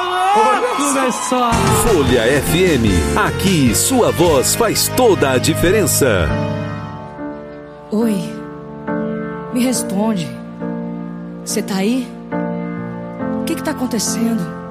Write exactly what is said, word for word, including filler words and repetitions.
Começou. Folha F M, aqui sua voz faz toda a diferença. Oi, me responde. Você tá aí? O que que tá acontecendo?